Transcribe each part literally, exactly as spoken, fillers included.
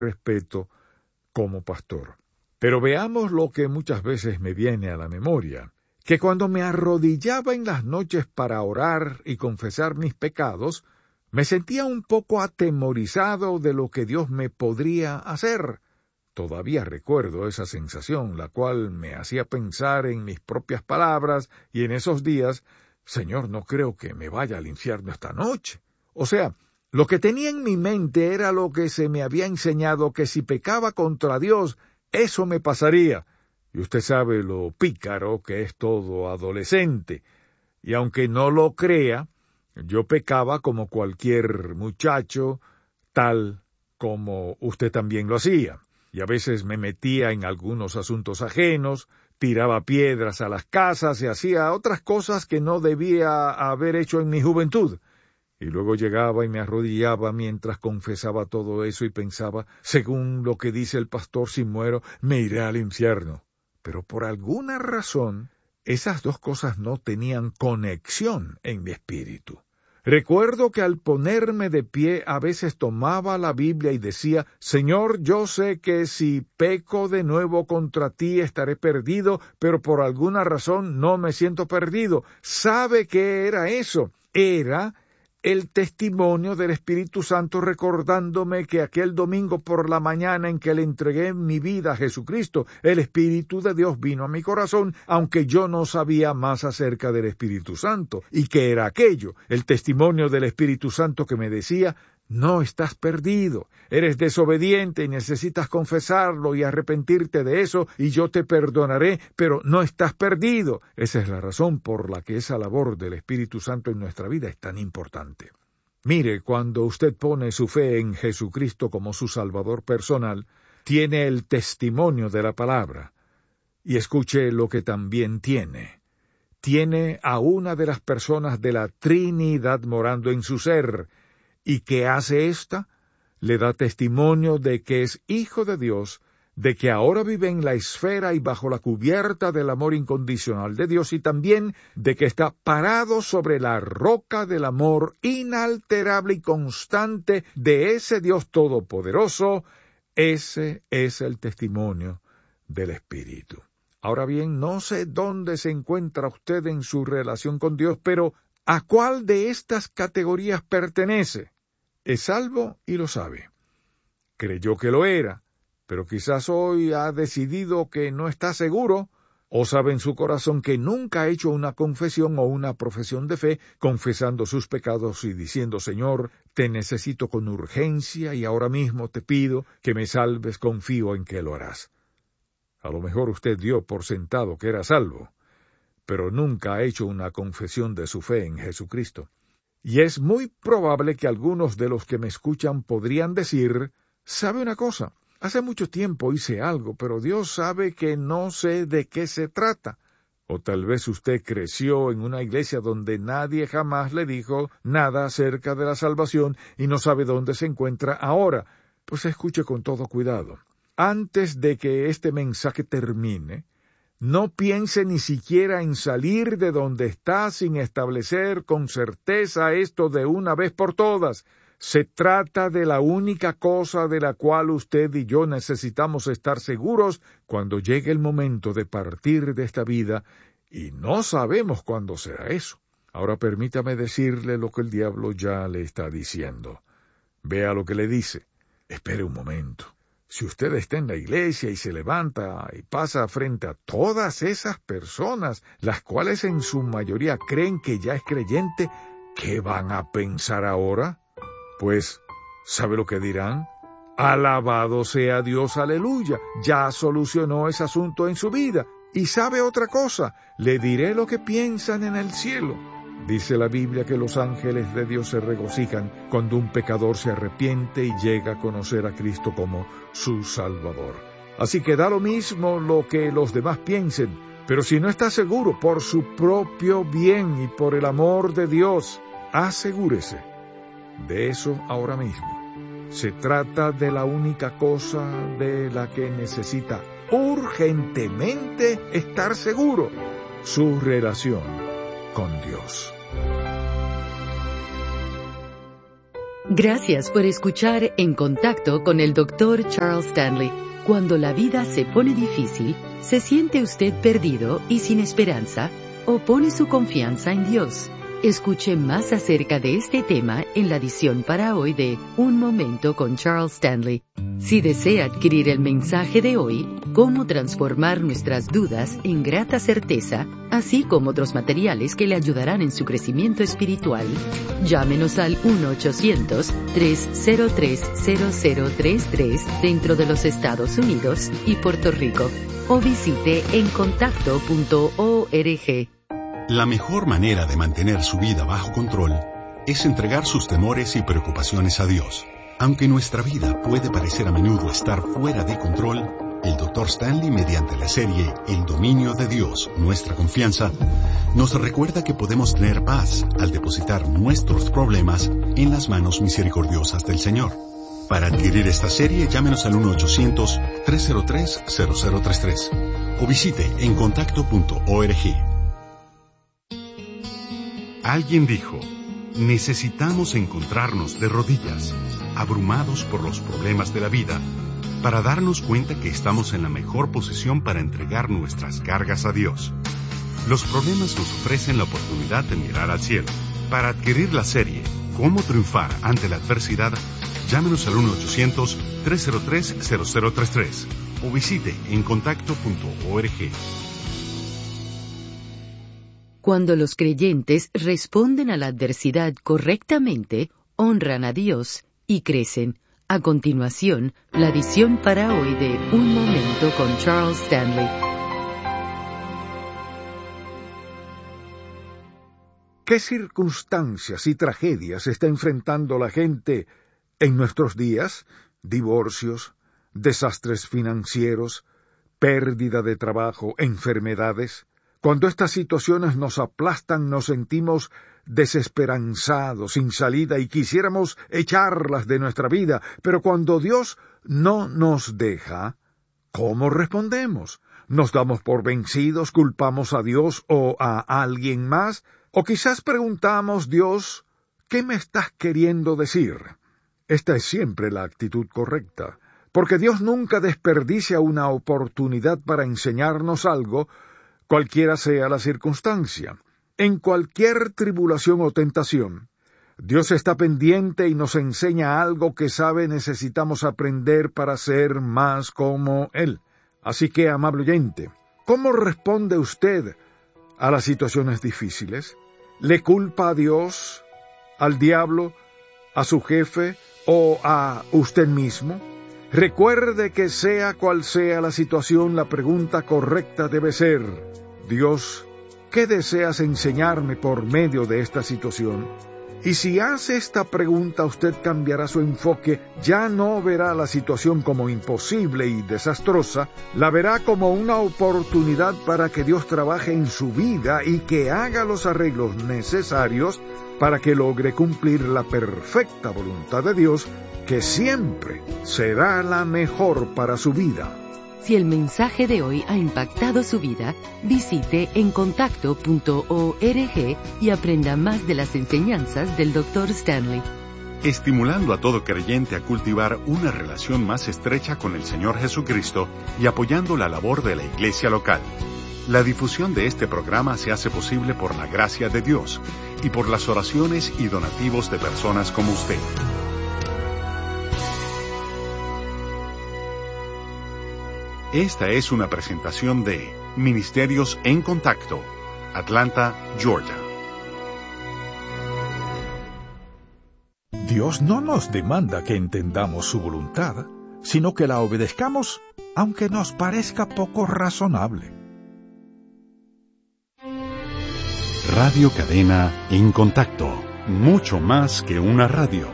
respeto como pastor. Pero veamos lo que muchas veces me viene a la memoria, que cuando me arrodillaba en las noches para orar y confesar mis pecados, me sentía un poco atemorizado de lo que Dios me podría hacer. Todavía recuerdo esa sensación, la cual me hacía pensar en mis propias palabras, y en esos días, Señor, no creo que me vaya al infierno esta noche. O sea, lo que tenía en mi mente era lo que se me había enseñado, que si pecaba contra Dios, eso me pasaría. Y usted sabe lo pícaro que es todo adolescente. Y aunque no lo crea, yo pecaba como cualquier muchacho, tal como usted también lo hacía. Y a veces me metía en algunos asuntos ajenos, tiraba piedras a las casas y hacía otras cosas que no debía haber hecho en mi juventud. Y luego llegaba y me arrodillaba mientras confesaba todo eso y pensaba, según lo que dice el pastor, si muero, me iré al infierno. Pero por alguna razón, esas dos cosas no tenían conexión en mi espíritu. Recuerdo que al ponerme de pie a veces tomaba la Biblia y decía, Señor, yo sé que si peco de nuevo contra ti estaré perdido, pero por alguna razón no me siento perdido. ¿Sabe qué era eso? Era el testimonio del Espíritu Santo recordándome que aquel domingo por la mañana en que le entregué mi vida a Jesucristo, el Espíritu de Dios vino a mi corazón, aunque yo no sabía más acerca del Espíritu Santo. ¿Y qué era aquello? El testimonio del Espíritu Santo que me decía, no estás perdido, eres desobediente y necesitas confesarlo y arrepentirte de eso y yo te perdonaré, pero no estás perdido. Esa es la razón por la que esa labor del Espíritu Santo en nuestra vida es tan importante. Mire, cuando usted pone su fe en Jesucristo como su Salvador personal, tiene el testimonio de la palabra. Y escuche lo que también tiene. Tiene a una de las personas de la Trinidad morando en su ser. ¿Y qué hace ésta? Le da testimonio de que es hijo de Dios, de que ahora vive en la esfera y bajo la cubierta del amor incondicional de Dios, y también de que está parado sobre la roca del amor inalterable y constante de ese Dios todopoderoso. Ese es el testimonio del Espíritu. Ahora bien, no sé dónde se encuentra usted en su relación con Dios, pero ¿a cuál de estas categorías pertenece? Es salvo y lo sabe. Creyó que lo era, pero quizás hoy ha decidido que no está seguro, o sabe en su corazón que nunca ha hecho una confesión o una profesión de fe, confesando sus pecados y diciendo, Señor, te necesito con urgencia y ahora mismo te pido que me salves, confío en que lo harás. A lo mejor usted dio por sentado que era salvo, pero nunca ha hecho una confesión de su fe en Jesucristo. Y es muy probable que algunos de los que me escuchan podrían decir, ¿sabe una cosa? Hace mucho tiempo hice algo, pero Dios sabe que no sé de qué se trata. O tal vez usted creció en una iglesia donde nadie jamás le dijo nada acerca de la salvación y no sabe dónde se encuentra ahora. Pues escuche con todo cuidado. Antes de que este mensaje termine, no piense ni siquiera en salir de donde está sin establecer con certeza esto de una vez por todas. Se trata de la única cosa de la cual usted y yo necesitamos estar seguros cuando llegue el momento de partir de esta vida, y no sabemos cuándo será eso. Ahora permítame decirle lo que el diablo ya le está diciendo. Vea lo que le dice. Espere un momento. Si usted está en la iglesia y se levanta y pasa frente a todas esas personas, las cuales en su mayoría creen que ya es creyente, ¿qué van a pensar ahora? Pues, ¿sabe lo que dirán? Alabado sea Dios, aleluya, ya solucionó ese asunto en su vida. Y sabe otra cosa, le diré lo que piensan en el cielo. Dice la Biblia que los ángeles de Dios se regocijan cuando un pecador se arrepiente y llega a conocer a Cristo como su Salvador. Así que da lo mismo lo que los demás piensen, pero si no está seguro, por su propio bien y por el amor de Dios, asegúrese de eso ahora mismo. Se trata de la única cosa de la que necesita urgentemente estar seguro, su relación con Dios. Gracias por escuchar En Contacto con el doctor Charles Stanley. Cuando la vida se pone difícil, ¿se siente usted perdido y sin esperanza? ¿O pone su confianza en Dios? Escuche más acerca de este tema en la edición para hoy de Un Momento con Charles Stanley. Si desea adquirir el mensaje de hoy, Cómo transformar nuestras dudas en grata certeza, así como otros materiales que le ayudarán en su crecimiento espiritual, llámenos al uno ochocientos, tres cero tres, cero cero tres tres dentro de los Estados Unidos y Puerto Rico, o visite en contacto punto org. La mejor manera de mantener su vida bajo control es entregar sus temores y preocupaciones a Dios. Aunque nuestra vida puede parecer a menudo estar fuera de control, el doctor Stanley, mediante la serie El dominio de Dios, nuestra confianza, nos recuerda que podemos tener paz al depositar nuestros problemas en las manos misericordiosas del Señor. Para adquirir esta serie, llámenos al uno ochocientos, tres cero tres, cero cero tres tres o visite en contacto punto org. Alguien dijo, necesitamos encontrarnos de rodillas, abrumados por los problemas de la vida, para darnos cuenta que estamos en la mejor posición para entregar nuestras cargas a Dios. Los problemas nos ofrecen la oportunidad de mirar al cielo. Para adquirir la serie Cómo triunfar ante la adversidad, llámenos al uno ochocientos, tres cero tres, cero cero tres tres o visite en contacto punto org. Cuando los creyentes responden a la adversidad correctamente, honran a Dios y crecen. A continuación, la edición para hoy de Un Momento con Charles Stanley. ¿Qué circunstancias y tragedias está enfrentando la gente en nuestros días? Divorcios, desastres financieros, pérdida de trabajo, enfermedades. Cuando estas situaciones nos aplastan, nos sentimos desesperanzados, sin salida, y quisiéramos echarlas de nuestra vida. Pero cuando Dios no nos deja, ¿cómo respondemos? ¿Nos damos por vencidos, culpamos a Dios o a alguien más? O quizás preguntamos, Dios, ¿qué me estás queriendo decir? Esta es siempre la actitud correcta, porque Dios nunca desperdicia una oportunidad para enseñarnos algo, cualquiera sea la circunstancia. En cualquier tribulación o tentación, Dios está pendiente y nos enseña algo que sabe necesitamos aprender para ser más como Él. Así que, amable oyente, ¿cómo responde usted a las situaciones difíciles? ¿Le culpa a Dios, al diablo, a su jefe o a usted mismo? Recuerde que sea cual sea la situación, la pregunta correcta debe ser, Dios, ¿qué deseas enseñarme por medio de esta situación? Y si hace esta pregunta, usted cambiará su enfoque. Ya no verá la situación como imposible y desastrosa, la verá como una oportunidad para que Dios trabaje en su vida y que haga los arreglos necesarios para que logre cumplir la perfecta voluntad de Dios, que siempre será la mejor para su vida. Si el mensaje de hoy ha impactado su vida, visite en contacto punto org y aprenda más de las enseñanzas del doctor Stanley. Estimulando a todo creyente a cultivar una relación más estrecha con el Señor Jesucristo y apoyando la labor de la iglesia local. La difusión de este programa se hace posible por la gracia de Dios y por las oraciones y donativos de personas como usted. Esta es una presentación de Ministerios en Contacto, Atlanta, Georgia. Dios no nos demanda que entendamos su voluntad, sino que la obedezcamos, aunque nos parezca poco razonable. Radio Cadena en Contacto, mucho más que una radio.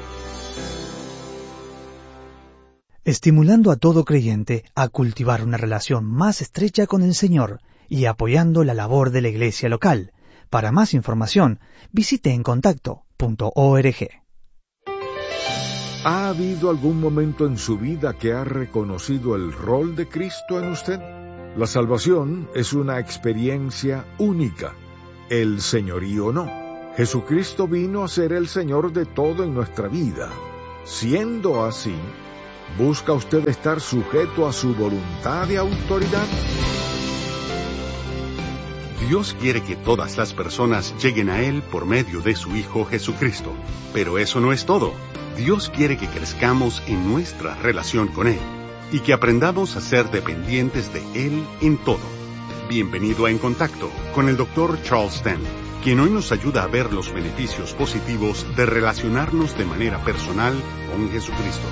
Estimulando a todo creyente a cultivar una relación más estrecha con el Señor y apoyando la labor de la iglesia local. Para más información, visite en contacto punto org. ¿Ha habido algún momento en su vida que ha reconocido el rol de Cristo en usted? La salvación es una experiencia única, el señorío no. Jesucristo vino a ser el Señor de todo en nuestra vida. Siendo así, ¿busca usted estar sujeto a su voluntad y autoridad? Dios quiere que todas las personas lleguen a Él por medio de su Hijo Jesucristo. Pero eso no es todo. Dios quiere que crezcamos en nuestra relación con Él y que aprendamos a ser dependientes de Él en todo. Bienvenido a En Contacto con el doctor Charles Stanley, quien hoy nos ayuda a ver los beneficios positivos de relacionarnos de manera personal con Jesucristo.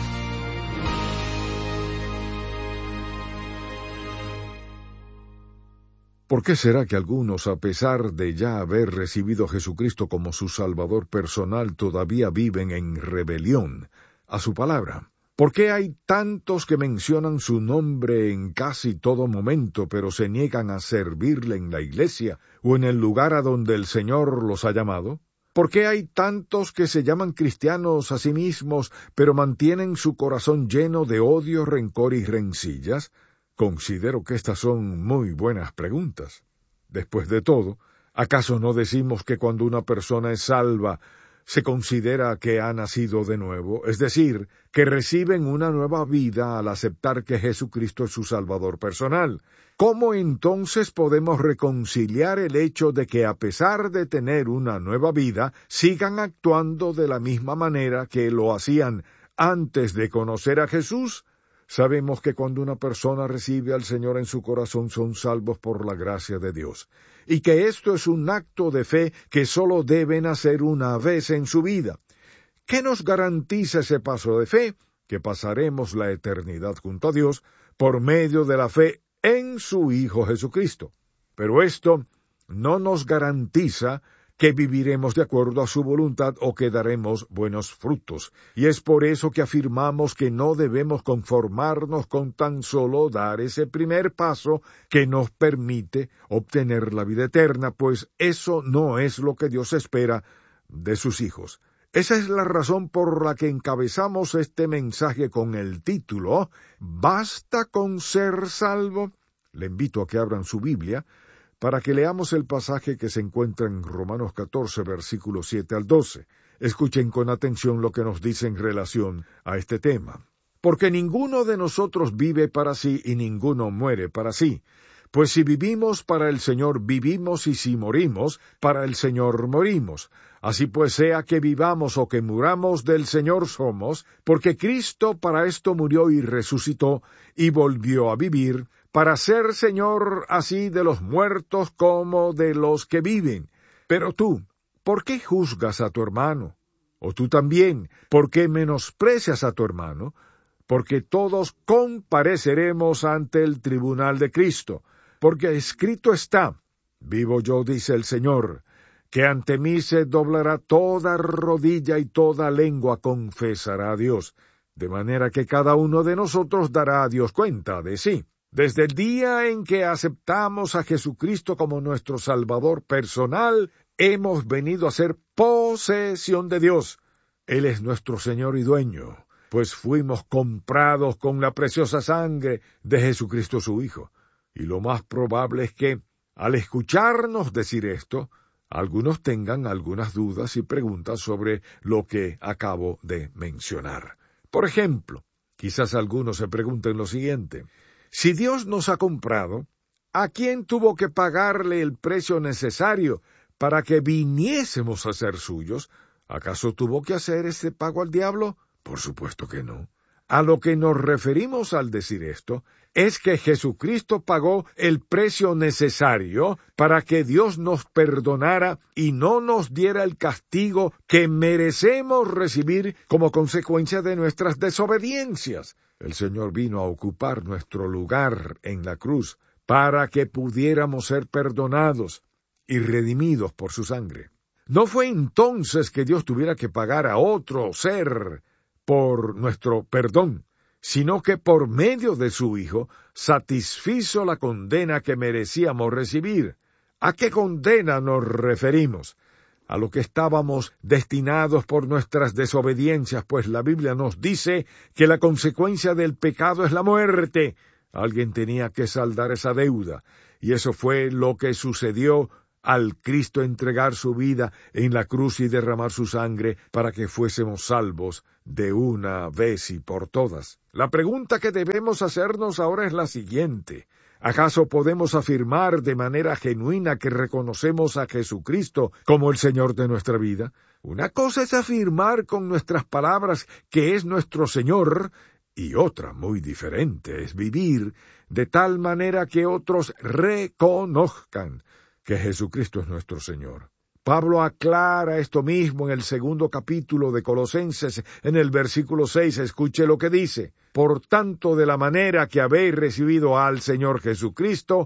¿Por qué será que algunos, a pesar de ya haber recibido a Jesucristo como su Salvador personal, todavía viven en rebelión a su palabra? ¿Por qué hay tantos que mencionan su nombre en casi todo momento, pero se niegan a servirle en la iglesia o en el lugar a donde el Señor los ha llamado? ¿Por qué hay tantos que se llaman cristianos a sí mismos, pero mantienen su corazón lleno de odio, rencor y rencillas? Considero que estas son muy buenas preguntas. Después de todo, ¿acaso no decimos que cuando una persona es salva, se considera que ha nacido de nuevo? Es decir, que reciben una nueva vida al aceptar que Jesucristo es su Salvador personal. ¿Cómo entonces podemos reconciliar el hecho de que a pesar de tener una nueva vida, sigan actuando de la misma manera que lo hacían antes de conocer a Jesús? Sabemos que cuando una persona recibe al Señor en su corazón son salvos por la gracia de Dios, y que esto es un acto de fe que solo deben hacer una vez en su vida. ¿Qué nos garantiza ese paso de fe? Que pasaremos la eternidad junto a Dios por medio de la fe en su Hijo Jesucristo. Pero esto no nos garantiza que viviremos de acuerdo a su voluntad o que daremos buenos frutos. Y es por eso que afirmamos que no debemos conformarnos con tan solo dar ese primer paso que nos permite obtener la vida eterna, pues eso no es lo que Dios espera de sus hijos. Esa es la razón por la que encabezamos este mensaje con el título ¿Basta con ser salvo? Le invito a que abran su Biblia para que leamos el pasaje que se encuentra en Romanos catorce, versículos siete al doce. Escuchen con atención lo que nos dice en relación a este tema. Porque ninguno de nosotros vive para sí y ninguno muere para sí. Pues si vivimos para el Señor, vivimos, y si morimos, para el Señor morimos. Así pues, sea que vivamos o que muramos, del Señor somos, porque Cristo para esto murió y resucitó, y volvió a vivir, para ser Señor así de los muertos como de los que viven. Pero tú, ¿por qué juzgas a tu hermano? O tú también, ¿por qué menosprecias a tu hermano? Porque todos compareceremos ante el tribunal de Cristo. Porque escrito está, vivo yo, dice el Señor, que ante mí se doblará toda rodilla y toda lengua confesará a Dios, de manera que cada uno de nosotros dará a Dios cuenta de sí. Desde el día en que aceptamos a Jesucristo como nuestro Salvador personal, hemos venido a ser posesión de Dios. Él es nuestro Señor y dueño, pues fuimos comprados con la preciosa sangre de Jesucristo su Hijo. Y lo más probable es que, al escucharnos decir esto, algunos tengan algunas dudas y preguntas sobre lo que acabo de mencionar. Por ejemplo, quizás algunos se pregunten lo siguiente: si Dios nos ha comprado, ¿a quién tuvo que pagarle el precio necesario para que viniésemos a ser suyos? ¿Acaso tuvo que hacer este pago al diablo? Por supuesto que no. A lo que nos referimos al decir esto es que Jesucristo pagó el precio necesario para que Dios nos perdonara y no nos diera el castigo que merecemos recibir como consecuencia de nuestras desobediencias. El Señor vino a ocupar nuestro lugar en la cruz para que pudiéramos ser perdonados y redimidos por su sangre. No fue entonces que Dios tuviera que pagar a otro ser por nuestro perdón, sino que por medio de su Hijo satisfizo la condena que merecíamos recibir. ¿A qué condena nos referimos? A lo que estábamos destinados por nuestras desobediencias, pues la Biblia nos dice que la consecuencia del pecado es la muerte. Alguien tenía que saldar esa deuda, y eso fue lo que sucedió al Cristo entregar su vida en la cruz y derramar su sangre para que fuésemos salvos de una vez y por todas. La pregunta que debemos hacernos ahora es la siguiente. ¿Acaso podemos afirmar de manera genuina que reconocemos a Jesucristo como el Señor de nuestra vida? Una cosa es afirmar con nuestras palabras que es nuestro Señor, y otra muy diferente es vivir de tal manera que otros reconozcan que Jesucristo es nuestro Señor. Pablo aclara esto mismo en el segundo capítulo de Colosenses, en el versículo seis, escuche lo que dice. Por tanto, de la manera que habéis recibido al Señor Jesucristo,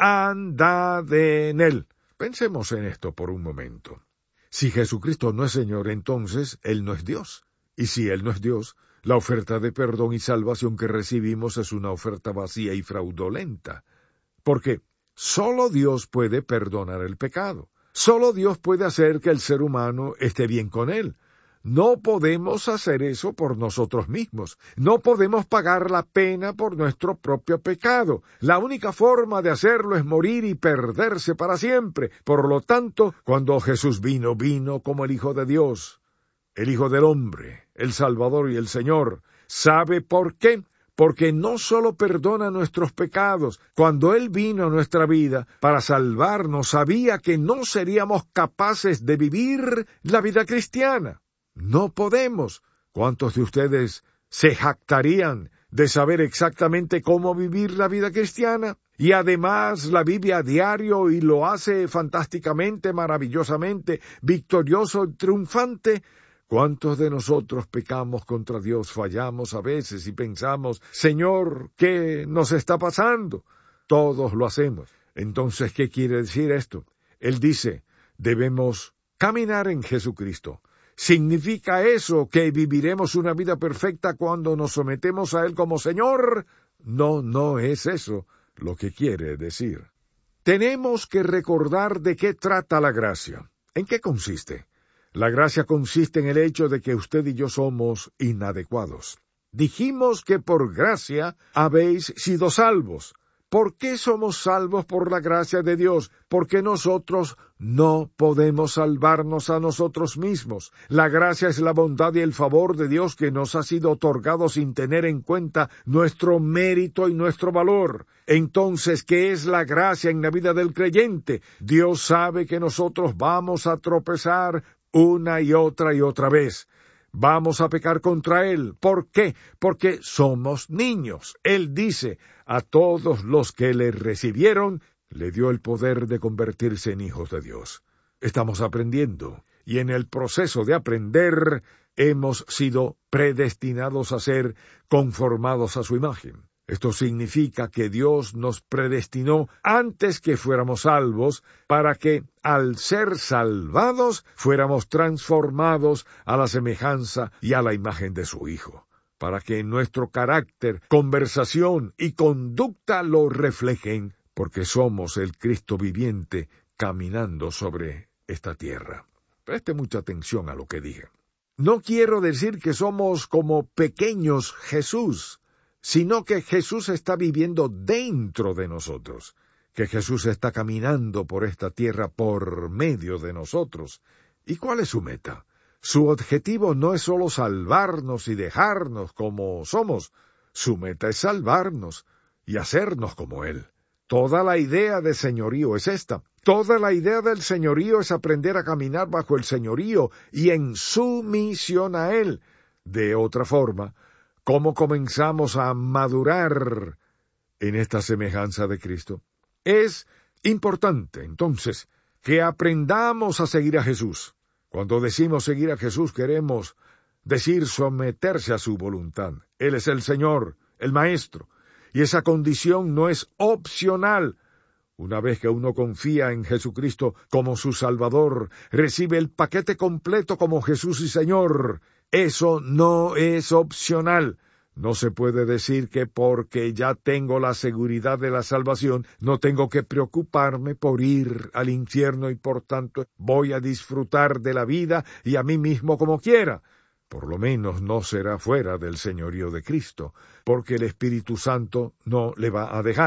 andad en él. Pensemos en esto por un momento. Si Jesucristo no es Señor, entonces Él no es Dios. Y si Él no es Dios, la oferta de perdón y salvación que recibimos es una oferta vacía y fraudulenta. Porque solo Dios puede perdonar el pecado. Solo Dios puede hacer que el ser humano esté bien con Él. No podemos hacer eso por nosotros mismos. No podemos pagar la pena por nuestro propio pecado. La única forma de hacerlo es morir y perderse para siempre. Por lo tanto, cuando Jesús vino, vino como el Hijo de Dios, el Hijo del Hombre, el Salvador y el Señor. ¿Sabe por qué? Porque no solo perdona nuestros pecados. Cuando Él vino a nuestra vida para salvarnos, sabía que no seríamos capaces de vivir la vida cristiana. No podemos. ¿Cuántos de ustedes se jactarían de saber exactamente cómo vivir la vida cristiana? Y además la vive a diario y lo hace fantásticamente, maravillosamente, victorioso y triunfante. ¿Cuántos de nosotros pecamos contra Dios, fallamos a veces y pensamos, Señor, ¿qué nos está pasando? Todos lo hacemos. Entonces, ¿qué quiere decir esto? Él dice, debemos caminar en Jesucristo. ¿Significa eso que viviremos una vida perfecta cuando nos sometemos a Él como Señor? No, no es eso lo que quiere decir. Tenemos que recordar de qué trata la gracia. ¿En qué consiste? La gracia consiste en el hecho de que usted y yo somos inadecuados. Dijimos que por gracia habéis sido salvos. ¿Por qué somos salvos por la gracia de Dios? Porque nosotros no podemos salvarnos a nosotros mismos. La gracia es la bondad y el favor de Dios que nos ha sido otorgado sin tener en cuenta nuestro mérito y nuestro valor. Entonces, ¿qué es la gracia en la vida del creyente? Dios sabe que nosotros vamos a tropezar una y otra y otra vez. Vamos a pecar contra Él. ¿Por qué? Porque somos niños. Él dice, a todos los que le recibieron, le dio el poder de convertirse en hijos de Dios. Estamos aprendiendo, y en el proceso de aprender, hemos sido predestinados a ser conformados a su imagen. Esto significa que Dios nos predestinó antes que fuéramos salvos, para que, al ser salvados, fuéramos transformados a la semejanza y a la imagen de su Hijo, para que nuestro carácter, conversación y conducta lo reflejen, porque somos el Cristo viviente caminando sobre esta tierra. Preste mucha atención a lo que dije. No quiero decir que somos como pequeños Jesús, sino que Jesús está viviendo dentro de nosotros, que Jesús está caminando por esta tierra por medio de nosotros. ¿Y cuál es su meta? Su objetivo no es solo salvarnos y dejarnos como somos. Su meta es salvarnos y hacernos como Él. Toda la idea de señorío es esta. Toda la idea del señorío es aprender a caminar bajo el señorío y en sumisión a Él. De otra forma, ¿cómo comenzamos a madurar en esta semejanza de Cristo? Es importante, entonces, que aprendamos a seguir a Jesús. Cuando decimos seguir a Jesús, queremos decir someterse a su voluntad. Él es el Señor, el Maestro, y esa condición no es opcional. Una vez que uno confía en Jesucristo como su Salvador, recibe el paquete completo como Jesús y Señor. Eso no es opcional. No se puede decir que porque ya tengo la seguridad de la salvación, no tengo que preocuparme por ir al infierno y por tanto voy a disfrutar de la vida y a mí mismo como quiera. Por lo menos no será fuera del señorío de Cristo, porque el Espíritu Santo no le va a dejar.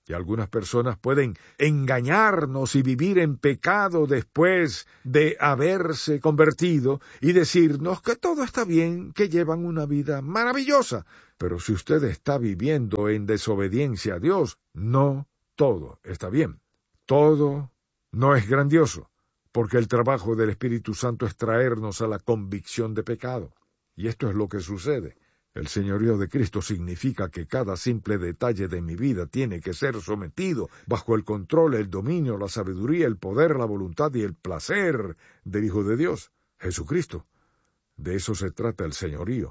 Y algunas personas pueden engañarnos y vivir en pecado después de haberse convertido y decirnos que todo está bien, que llevan una vida maravillosa. Pero si usted está viviendo en desobediencia a Dios, no todo está bien. Todo no es grandioso, porque el trabajo del Espíritu Santo es traernos a la convicción de pecado. Y esto es lo que sucede. El señorío de Cristo significa que cada simple detalle de mi vida tiene que ser sometido bajo el control, el dominio, la sabiduría, el poder, la voluntad y el placer del Hijo de Dios, Jesucristo. De eso se trata el señorío.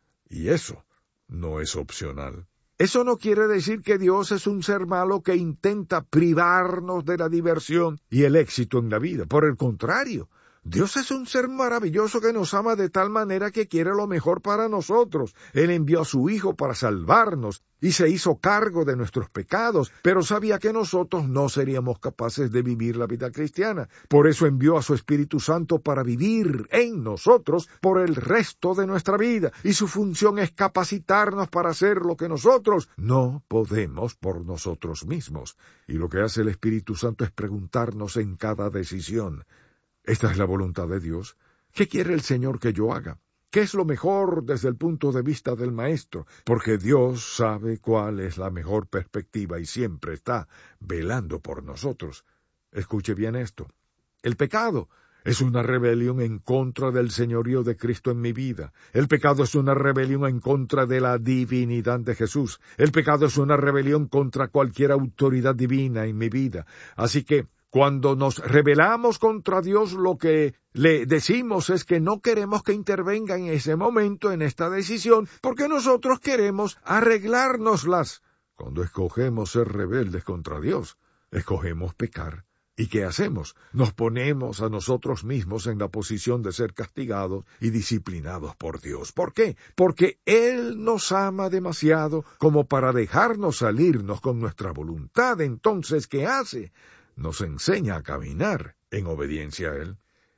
Y eso no es opcional. Eso no quiere decir que Dios es un ser malo que intenta privarnos de la diversión y el éxito en la vida. Por el contrario, Dios es un ser maravilloso que nos ama de tal manera que quiere lo mejor para nosotros. Él envió a su Hijo para salvarnos y se hizo cargo de nuestros pecados, pero sabía que nosotros no seríamos capaces de vivir la vida cristiana. Por eso envió a su Espíritu Santo para vivir en nosotros por el resto de nuestra vida, y su función es capacitarnos para hacer lo que nosotros no podemos por nosotros mismos. Y lo que hace el Espíritu Santo es preguntarnos en cada decisión: ¿esta es la voluntad de Dios? ¿Qué quiere el Señor que yo haga? ¿Qué es lo mejor desde el punto de vista del Maestro? Porque Dios sabe cuál es la mejor perspectiva y siempre está velando por nosotros. Escuche bien esto. El pecado es una rebelión en contra del señorío de Cristo en mi vida. El pecado es una rebelión en contra de la divinidad de Jesús. El pecado es una rebelión contra cualquier autoridad divina en mi vida. Así que, cuando nos rebelamos contra Dios, lo que le decimos es que no queremos que intervenga en ese momento, en esta decisión, porque nosotros queremos arreglárnoslas. Cuando escogemos ser rebeldes contra Dios, escogemos pecar. ¿Y qué hacemos? Nos ponemos a nosotros mismos en la posición de ser castigados y disciplinados por Dios. ¿Por qué? Porque Él nos ama demasiado como para dejarnos salirnos con nuestra voluntad. Entonces, ¿qué hace? Nos enseña a caminar en obediencia a Él.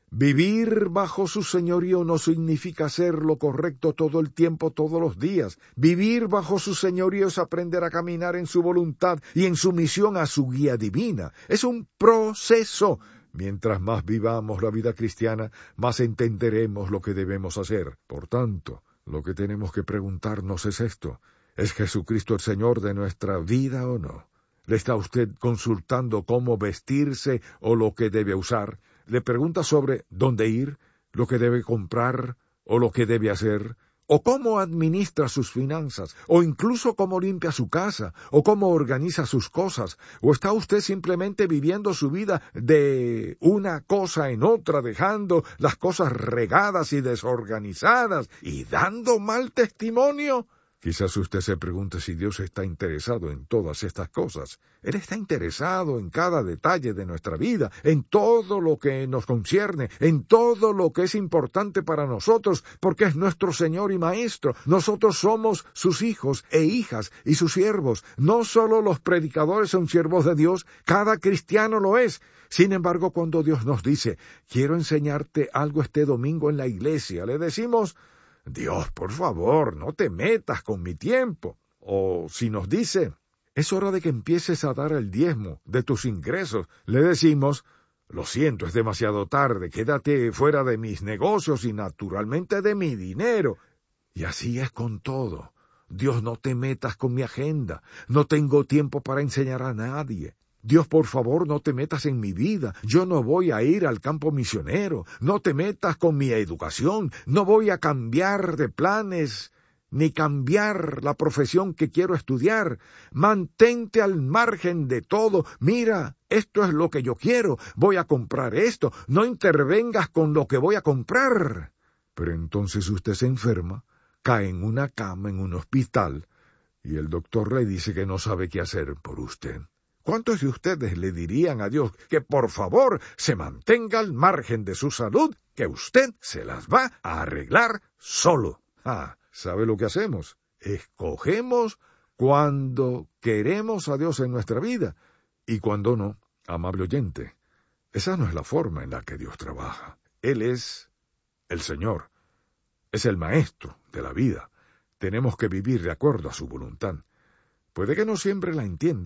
Vivir bajo su señorío no significa hacer lo correcto todo el tiempo, todos los días. Vivir bajo su señorío es aprender a caminar en su voluntad y en sumisión a su guía divina. Es un proceso. Mientras más vivamos la vida cristiana, más entenderemos lo que debemos hacer. Por tanto, lo que tenemos que preguntarnos es esto: ¿es Jesucristo el Señor de nuestra vida o no? ¿Le está usted consultando cómo vestirse o lo que debe usar? ¿Le pregunta sobre dónde ir, lo que debe comprar o lo que debe hacer? ¿O cómo administra sus finanzas? ¿O incluso cómo limpia su casa? ¿O cómo organiza sus cosas? ¿O está usted simplemente viviendo su vida de una cosa en otra, dejando las cosas regadas y desorganizadas y dando mal testimonio? Quizás usted se pregunte si Dios está interesado en todas estas cosas. Él está interesado en cada detalle de nuestra vida, en todo lo que nos concierne, en todo lo que es importante para nosotros, porque es nuestro Señor y Maestro. Nosotros somos sus hijos e hijas y sus siervos. No solo los predicadores son siervos de Dios, cada cristiano lo es. Sin embargo, cuando Dios nos dice: quiero enseñarte algo este domingo en la iglesia, le decimos: Dios, por favor, no te metas con mi tiempo. O si nos dice: es hora de que empieces a dar el diezmo de tus ingresos, le decimos: lo siento, es demasiado tarde, quédate fuera de mis negocios y naturalmente de mi dinero. Y así es con todo. Dios, no te metas con mi agenda, no tengo tiempo para enseñar a nadie. Dios, por favor, no te metas en mi vida. Yo no voy a ir al campo misionero. No te metas con mi educación. No voy a cambiar de planes, ni cambiar la profesión que quiero estudiar. Mantente al margen de todo. Mira, esto es lo que yo quiero. Voy a comprar esto. No intervengas con lo que voy a comprar. Pero entonces usted se enferma, cae en una cama en un hospital, y el doctor le dice que no sabe qué hacer por usted. ¿Cuántos de ustedes le dirían a Dios que por favor se mantenga al margen de su salud, que usted se las va a arreglar solo? Ah, ¿sabe lo que hacemos? Escogemos cuando queremos a Dios en nuestra vida y cuando no. Amable oyente, esa no es la forma en la que Dios trabaja. Él es el Señor, es el Maestro de la vida. Tenemos que vivir de acuerdo a su voluntad. Puede que no siempre la entienda,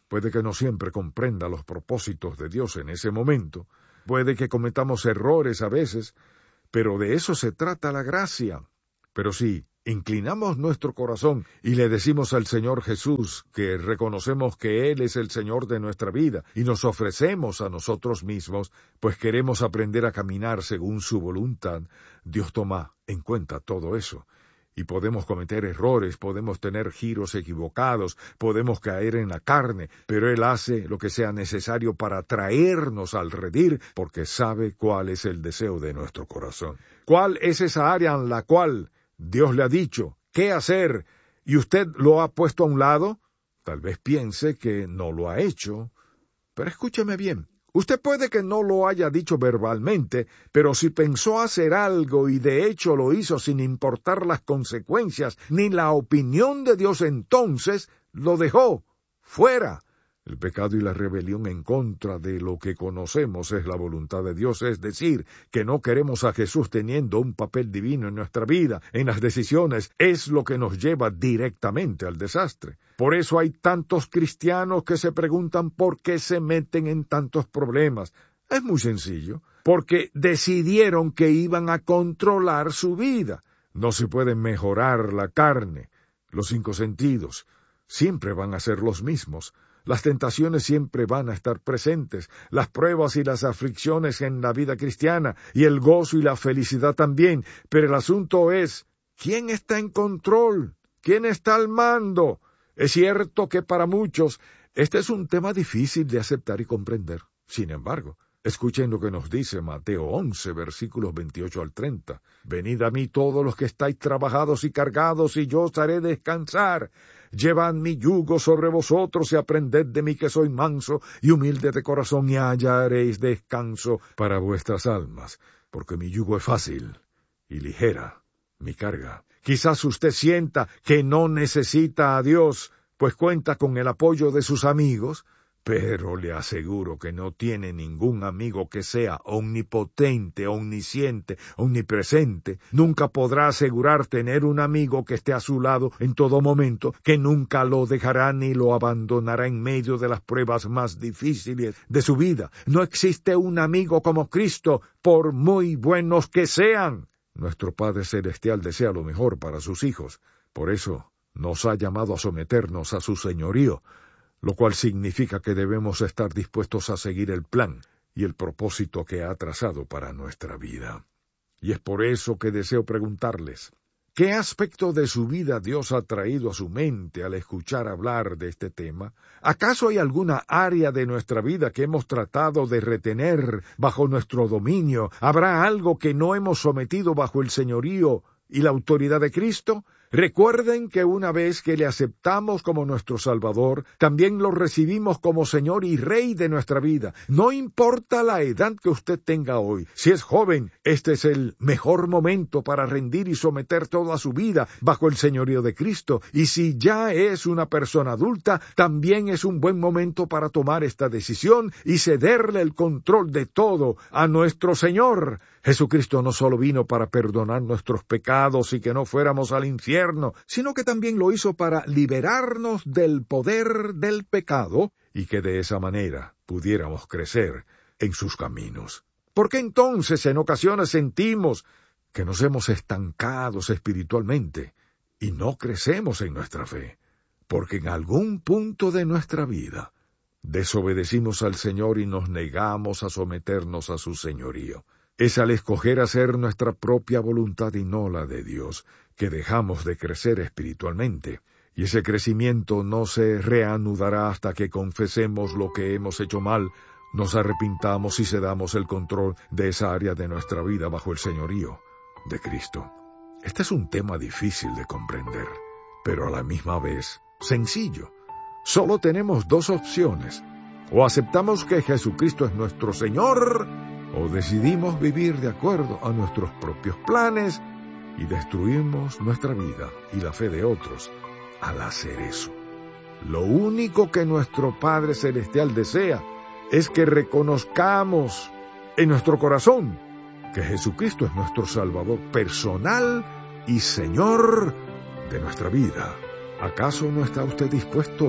Puede que no siempre comprenda los propósitos de Dios en ese momento. Puede que cometamos errores a veces, pero de eso se trata la gracia. Pero si inclinamos nuestro corazón y le decimos al Señor Jesús que reconocemos que Él es el Señor de nuestra vida y nos ofrecemos a nosotros mismos, pues queremos aprender a caminar según su voluntad, Dios toma en cuenta todo eso. Y podemos cometer errores, podemos tener giros equivocados, podemos caer en la carne, pero Él hace lo que sea necesario para traernos al redil, porque sabe cuál es el deseo de nuestro corazón. ¿Cuál es esa área en la cual Dios le ha dicho qué hacer y usted lo ha puesto a un lado? Tal vez piense que no lo ha hecho, pero escúcheme bien. Usted puede que no lo haya dicho verbalmente, pero si pensó hacer algo y de hecho lo hizo sin importar las consecuencias ni la opinión de Dios, entonces lo dejó fuera. El pecado y la rebelión en contra de lo que conocemos es la voluntad de Dios, es decir, que no queremos a Jesús teniendo un papel divino en nuestra vida, en las decisiones, es lo que nos lleva directamente al desastre. Por eso hay tantos cristianos que se preguntan por qué se meten en tantos problemas. Es muy sencillo, porque decidieron que iban a controlar su vida. No se puede mejorar la carne, los cinco sentidos, siempre van a ser los mismos. Las tentaciones siempre van a estar presentes, las pruebas y las aflicciones en la vida cristiana, y el gozo y la felicidad también. Pero el asunto es, ¿quién está en control? ¿Quién está al mando? Es cierto que para muchos este es un tema difícil de aceptar y comprender. Sin embargo, escuchen lo que nos dice Mateo once, versículos veintiocho al treinta. Venid a mí todos los que estáis trabajados y cargados, y yo os haré descansar. Llevad mi yugo sobre vosotros y aprended de mí que soy manso y humilde de corazón, y hallaréis descanso para vuestras almas, porque mi yugo es fácil y ligera mi carga. Quizás usted sienta que no necesita a Dios, pues cuenta con el apoyo de sus amigos, pero le aseguro que no tiene ningún amigo que sea omnipotente, omnisciente, omnipresente. Nunca podrá asegurar tener un amigo que esté a su lado en todo momento, que nunca lo dejará ni lo abandonará en medio de las pruebas más difíciles de su vida. No existe un amigo como Cristo, por muy buenos que sean. Nuestro Padre Celestial desea lo mejor para sus hijos. Por eso nos ha llamado a someternos a su señorío, lo cual significa que debemos estar dispuestos a seguir el plan y el propósito que ha trazado para nuestra vida. Y es por eso que deseo preguntarles, ¿qué aspecto de su vida Dios ha traído a su mente al escuchar hablar de este tema? ¿Acaso hay alguna área de nuestra vida que hemos tratado de retener bajo nuestro dominio? ¿Habrá algo que no hemos sometido bajo el señorío y la autoridad de Cristo? Recuerden que una vez que le aceptamos como nuestro Salvador, también lo recibimos como Señor y Rey de nuestra vida. No importa la edad que usted tenga hoy. Si es joven, este es el mejor momento para rendir y someter toda su vida bajo el señorío de Cristo. Y si ya es una persona adulta, también es un buen momento para tomar esta decisión y cederle el control de todo a nuestro Señor. Jesucristo no solo vino para perdonar nuestros pecados y que no fuéramos al infierno, sino que también lo hizo para liberarnos del poder del pecado y que de esa manera pudiéramos crecer en sus caminos. ¿Por qué entonces en ocasiones sentimos que nos hemos estancado espiritualmente y no crecemos en nuestra fe? Porque en algún punto de nuestra vida desobedecimos al Señor y nos negamos a someternos a su señorío. Es al escoger hacer nuestra propia voluntad y no la de Dios, que dejamos de crecer espiritualmente, y ese crecimiento no se reanudará hasta que confesemos lo que hemos hecho mal, nos arrepintamos y cedamos el control de esa área de nuestra vida bajo el señorío de Cristo. Este es un tema difícil de comprender, pero a la misma vez sencillo. Solo tenemos dos opciones: o aceptamos que Jesucristo es nuestro Señor, o decidimos vivir de acuerdo a nuestros propios planes y destruimos nuestra vida y la fe de otros al hacer eso. Lo único que nuestro Padre Celestial desea es que reconozcamos en nuestro corazón que Jesucristo es nuestro Salvador personal y Señor de nuestra vida. ¿Acaso no está usted dispuesto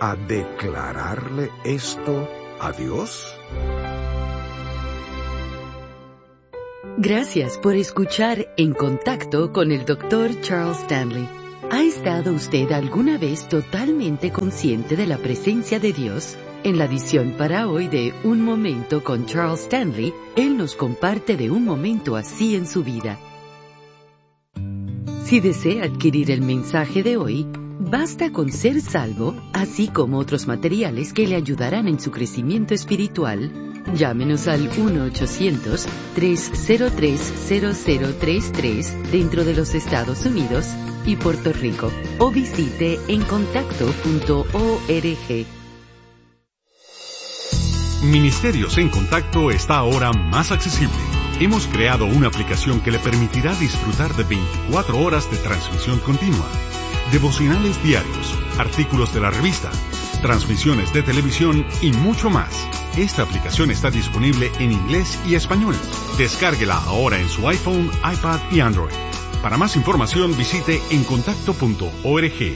a declararle esto a Dios? Gracias por escuchar En Contacto con el doctor Charles Stanley. ¿Ha estado usted alguna vez totalmente consciente de la presencia de Dios? En la edición para hoy de Un Momento con Charles Stanley, él nos comparte de un momento así en su vida. Si desea adquirir el mensaje de hoy, basta con ser salvo, así como otros materiales que le ayudarán en su crecimiento espiritual. Llámenos al uno ochocientos, tres cero tres, cero cero tres tres dentro de los Estados Unidos y Puerto Rico, o visite en contacto punto org. Ministerios en Contacto está ahora más accesible. Hemos creado una aplicación que le permitirá disfrutar de veinticuatro horas de transmisión continua, devocionales diarios, artículos de la revista, transmisiones de televisión y mucho más. Esta aplicación está disponible en inglés y español. Descárguela ahora en su iPhone, iPad y Android. Para más información visite en contacto punto org.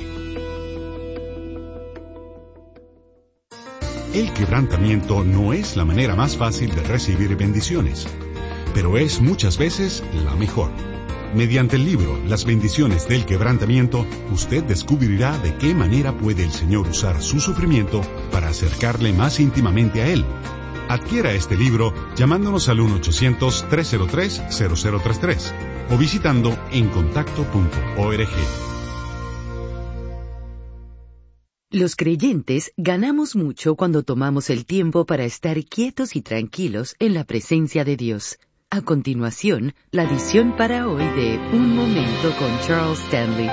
El quebrantamiento no es la manera más fácil de recibir bendiciones, pero es muchas veces la mejor. Mediante el libro Las bendiciones del quebrantamiento, usted descubrirá de qué manera puede el Señor usar su sufrimiento para acercarle más íntimamente a Él. Adquiera este libro llamándonos al uno ochocientos, tres cero tres, cero cero tres tres o visitando en contacto punto org. Los creyentes ganamos mucho cuando tomamos el tiempo para estar quietos y tranquilos en la presencia de Dios. A continuación, la edición para hoy de Un Momento con Charles Stanley.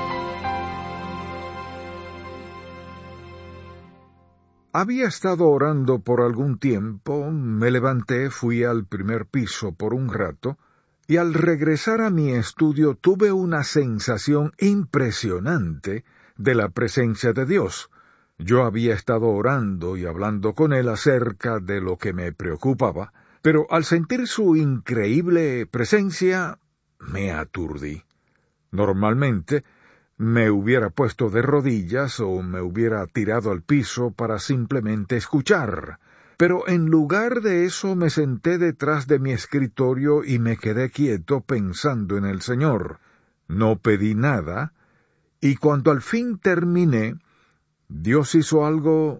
Había estado orando por algún tiempo, me levanté, fui al primer piso por un rato, y al regresar a mi estudio tuve una sensación impresionante de la presencia de Dios. Yo había estado orando y hablando con Él acerca de lo que me preocupaba, pero al sentir su increíble presencia, me aturdí. Normalmente, me hubiera puesto de rodillas o me hubiera tirado al piso para simplemente escuchar, pero en lugar de eso me senté detrás de mi escritorio y me quedé quieto pensando en el Señor. No pedí nada, y cuando al fin terminé, Dios hizo algo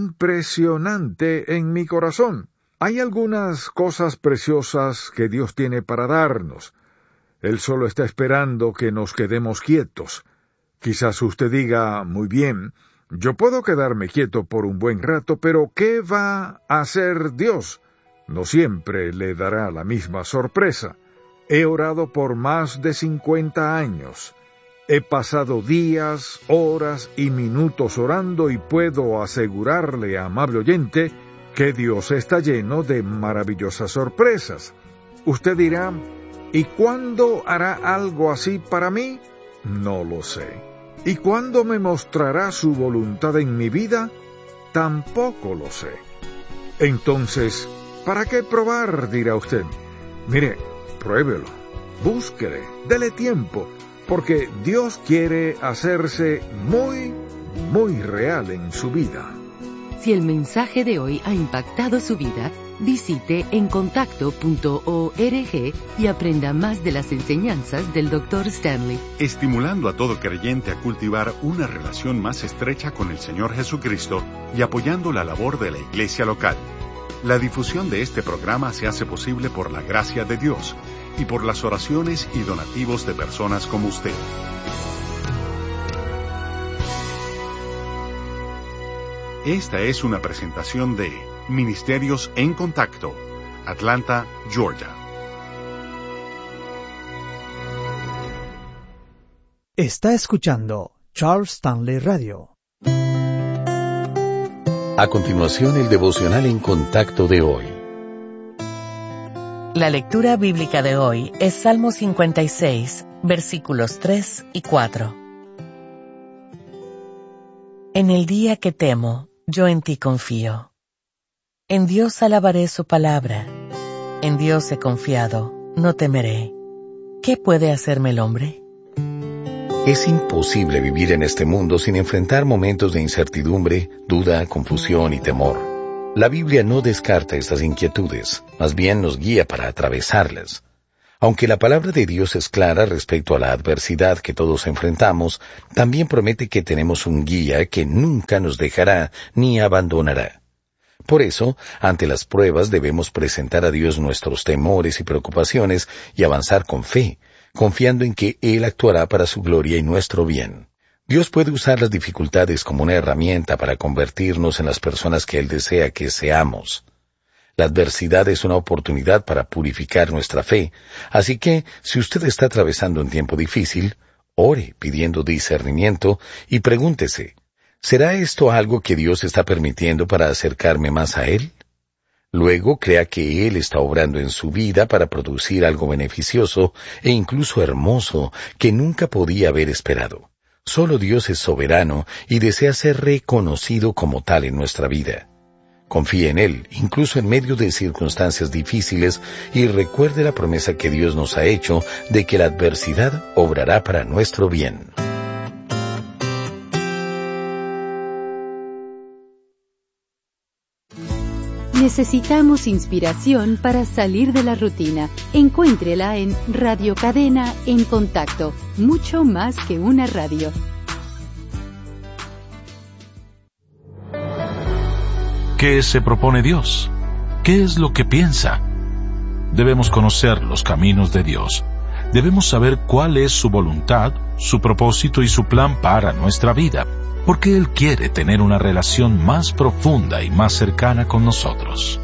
impresionante en mi corazón. Hay algunas cosas preciosas que Dios tiene para darnos. Él solo está esperando que nos quedemos quietos. Quizás usted diga, muy bien, yo puedo quedarme quieto por un buen rato, pero ¿qué va a hacer Dios? No siempre le dará la misma sorpresa. He orado por más de cincuenta años. He pasado días, horas y minutos orando y puedo asegurarle, amable oyente, que Dios está lleno de maravillosas sorpresas. Usted dirá, ¿y cuándo hará algo así para mí? No lo sé. ¿Y cuándo me mostrará su voluntad en mi vida? Tampoco lo sé. Entonces, ¿para qué probar? Dirá usted. Mire, pruébelo, búsquele, dele tiempo, porque Dios quiere hacerse muy, muy real en su vida. Si el mensaje de hoy ha impactado su vida, visite en contacto punto org y aprenda más de las enseñanzas del doctor Stanley. Estimulando a todo creyente a cultivar una relación más estrecha con el Señor Jesucristo y apoyando la labor de la iglesia local. La difusión de este programa se hace posible por la gracia de Dios y por las oraciones y donativos de personas como usted. Esta es una presentación de Ministerios en Contacto, Atlanta, Georgia. Está escuchando Charles Stanley Radio. A continuación, el devocional en Contacto de hoy. La lectura bíblica de hoy es Salmo cincuenta y seis, versículos tres y cuatro. En el día que temo, yo en ti confío. En Dios alabaré su palabra. En Dios he confiado, no temeré. ¿Qué puede hacerme el hombre? Es imposible vivir en este mundo sin enfrentar momentos de incertidumbre, duda, confusión y temor. La Biblia no descarta estas inquietudes, más bien nos guía para atravesarlas. Aunque la palabra de Dios es clara respecto a la adversidad que todos enfrentamos, también promete que tenemos un guía que nunca nos dejará ni abandonará. Por eso, ante las pruebas debemos presentar a Dios nuestros temores y preocupaciones y avanzar con fe, confiando en que Él actuará para su gloria y nuestro bien. Dios puede usar las dificultades como una herramienta para convertirnos en las personas que Él desea que seamos. La adversidad es una oportunidad para purificar nuestra fe, así que, si usted está atravesando un tiempo difícil, ore pidiendo discernimiento y pregúntese, ¿será esto algo que Dios está permitiendo para acercarme más a Él? Luego crea que Él está obrando en su vida para producir algo beneficioso e incluso hermoso que nunca podía haber esperado. Solo Dios es soberano y desea ser reconocido como tal en nuestra vida. Confíe en Él, incluso en medio de circunstancias difíciles, y recuerde la promesa que Dios nos ha hecho de que la adversidad obrará para nuestro bien. Necesitamos inspiración para salir de la rutina. Encuéntrela en Radio Cadena en Contacto, mucho más que una radio. ¿Qué se propone Dios? ¿Qué es lo que piensa? Debemos conocer los caminos de Dios. Debemos saber cuál es su voluntad, su propósito y su plan para nuestra vida, porque Él quiere tener una relación más profunda y más cercana con nosotros.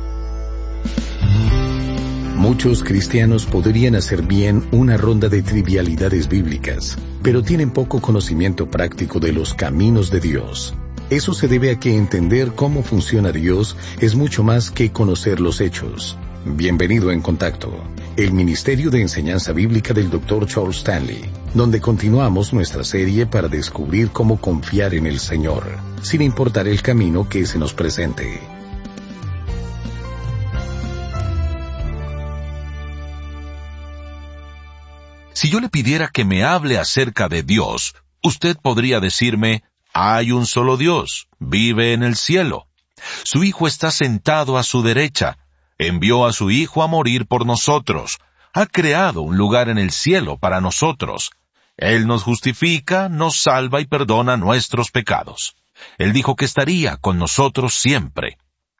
Muchos cristianos podrían hacer bien una ronda de trivialidades bíblicas, pero tienen poco conocimiento práctico de los caminos de Dios. Eso se debe a que entender cómo funciona Dios es mucho más que conocer los hechos. Bienvenido en Contacto, el Ministerio de Enseñanza Bíblica del doctor Charles Stanley, donde continuamos nuestra serie para descubrir cómo confiar en el Señor, sin importar el camino que se nos presente. Si yo le pidiera que me hable acerca de Dios, usted podría decirme, hay un solo Dios, vive en el cielo. Su Hijo está sentado a su derecha. Envió a su Hijo a morir por nosotros. Ha creado un lugar en el cielo para nosotros. Él nos justifica, nos salva y perdona nuestros pecados. Él dijo que estaría con nosotros siempre.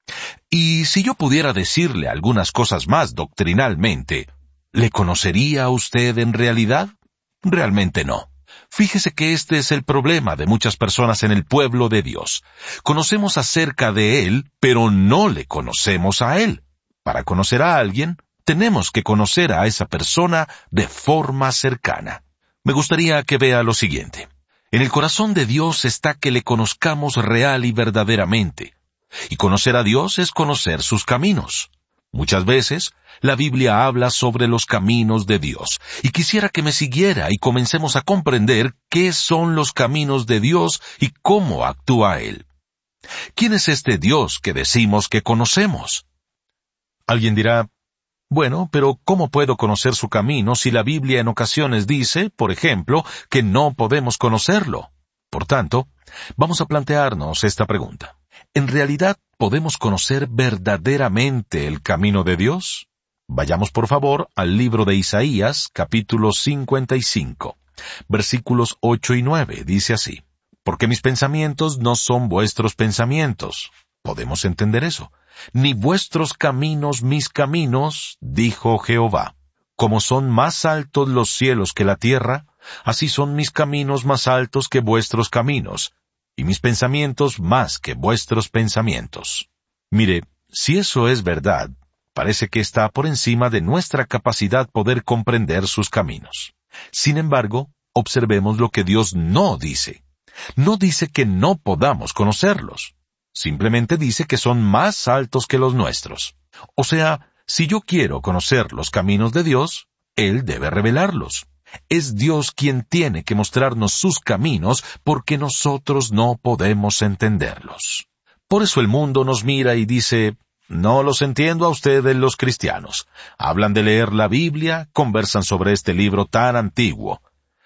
Y si yo pudiera decirle algunas cosas más doctrinalmente, ¿le conocería a usted en realidad? Realmente no. Fíjese que este es el problema de muchas personas en el pueblo de Dios. Conocemos acerca de Él, pero no le conocemos a Él. Para conocer a alguien, tenemos que conocer a esa persona de forma cercana. Me gustaría que vea lo siguiente. En el corazón de Dios está que le conozcamos real y verdaderamente. Y conocer a Dios es conocer sus caminos. Muchas veces, la Biblia habla sobre los caminos de Dios, y quisiera que me siguiera y comencemos a comprender qué son los caminos de Dios y cómo actúa Él. ¿Quién es este Dios que decimos que conocemos? Alguien dirá, bueno, pero ¿cómo puedo conocer su camino si la Biblia en ocasiones dice, por ejemplo, que no podemos conocerlo? Por tanto, vamos a plantearnos esta pregunta. ¿En realidad podemos conocer verdaderamente el camino de Dios? Vayamos por favor al libro de Isaías, capítulo cincuenta y cinco, versículos ocho y nueve, dice así. Porque mis pensamientos no son vuestros pensamientos. ¿Podemos entender eso? Ni vuestros caminos mis caminos, dijo Jehová. Como son más altos los cielos que la tierra, así son mis caminos más altos que vuestros caminos, y mis pensamientos más que vuestros pensamientos. Mire, si eso es verdad, parece que está por encima de nuestra capacidad poder comprender sus caminos. Sin embargo, observemos lo que Dios no dice. No dice que no podamos conocerlos. Simplemente dice que son más altos que los nuestros. O sea, si yo quiero conocer los caminos de Dios, Él debe revelarlos. Es Dios quien tiene que mostrarnos sus caminos porque nosotros no podemos entenderlos. Por eso el mundo nos mira y dice, no los entiendo a ustedes los cristianos. Hablan de leer la Biblia, conversan sobre este libro tan antiguo.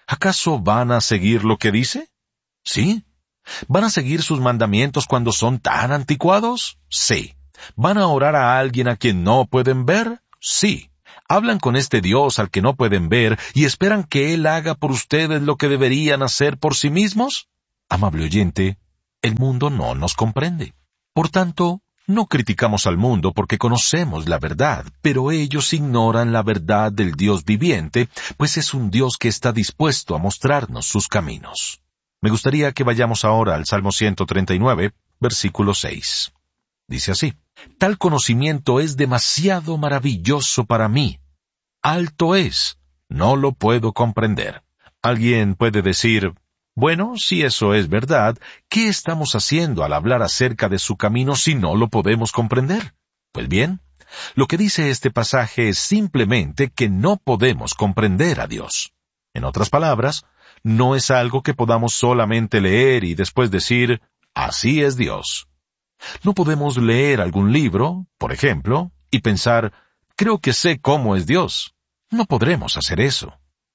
¿Acaso van a seguir lo que dice? Sí. ¿Van a seguir sus mandamientos cuando son tan anticuados? Sí. ¿Van a orar a alguien a quien no pueden ver? Sí. ¿Hablan con este Dios al que no pueden ver y esperan que Él haga por ustedes lo que deberían hacer por sí mismos? Amable oyente, el mundo no nos comprende. Por tanto, no criticamos al mundo porque conocemos la verdad, pero ellos ignoran la verdad del Dios viviente, pues es un Dios que está dispuesto a mostrarnos sus caminos. Me gustaría que vayamos ahora al Salmo ciento treinta y nueve, versículo seis. Dice así: Tal conocimiento es demasiado maravilloso para mí. Alto es, no lo puedo comprender. Alguien puede decir: bueno, si eso es verdad, ¿qué estamos haciendo al hablar acerca de su camino si no lo podemos comprender? Pues bien, lo que dice este pasaje es simplemente que no podemos comprender a Dios. En otras palabras, no es algo que podamos solamente leer y después decir, así es Dios. No podemos leer algún libro, por ejemplo, y pensar, creo que sé cómo es Dios. No podremos hacer eso.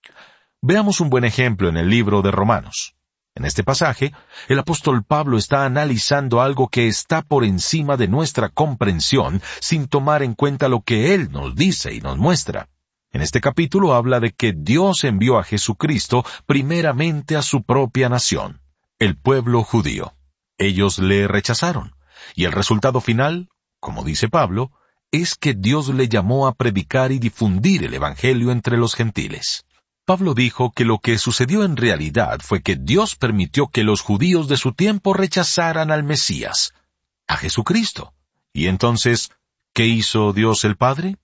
Veamos un buen ejemplo en el libro de Romanos. En este pasaje, el apóstol Pablo está analizando algo que está por encima de nuestra comprensión sin tomar en cuenta lo que él nos dice y nos muestra. En este capítulo habla de que Dios envió a Jesucristo primeramente a su propia nación, el pueblo judío. Ellos le rechazaron, y el resultado final, como dice Pablo, es que Dios le llamó a predicar y difundir el evangelio entre los gentiles. Pablo dijo que lo que sucedió en realidad fue que Dios permitió que los judíos de su tiempo rechazaran al Mesías, a Jesucristo. Y entonces, ¿qué hizo Dios el Padre?